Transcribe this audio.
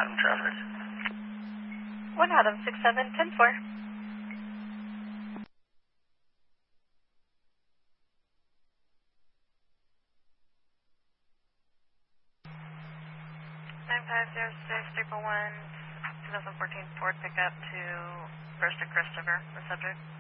on traffic. 1 Adam 6710-4. 9506 341 2014 Ford pickup to Brewster Christopher, the subject.